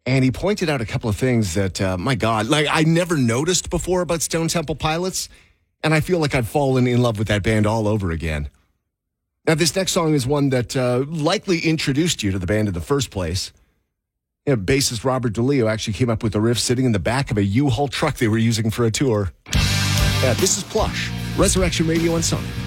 And he pointed out a couple of things that, my God, like I never noticed before about Stone Temple Pilots. And I feel like I've fallen in love with that band all over again. Now, this next song is one that likely introduced you to the band in the first place. You know, bassist Robert DeLeo actually came up with the riff sitting in the back of a U-Haul truck they were using for a tour. This is Plush, Resurrection Radio and Sonic.